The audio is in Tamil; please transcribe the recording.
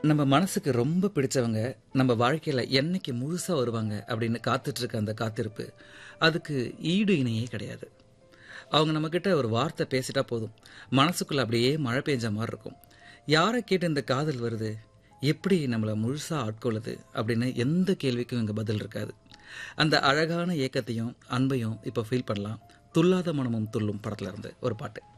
நம்ம மனசுக்கு ரொம்ப பிடிச்சவங்க நம்ம வாழ்க்கையில என்னைக்கு முழுசா வருவாங்க அப்படின்னு காத்துட்டு இருக்க அந்த காத்திருப்பு, அதுக்கு ஈடு இணையே கிடையாது. அவங்க நம்ம கிட்ட ஒரு வார்த்தை பேசிட்டா போதும், மனசுக்குள்ள அப்படியே மழை பெஞ்ச மாதிரி இருக்கும். யாரை கேட்டு இந்த காதல் வருது, எப்படி நம்மளை முழுசா ஆட்கொள்ளுது அப்படின்னு எந்த கேள்விக்கும் இங்க பதில் இருக்காது. அந்த அழகான ஏக்கத்தையும் அன்பையும் இப்ப ஃபீல் பண்ணலாம். துல்லாத மனமும் துள்ளும் படத்துல இருந்து ஒரு பாட்டு.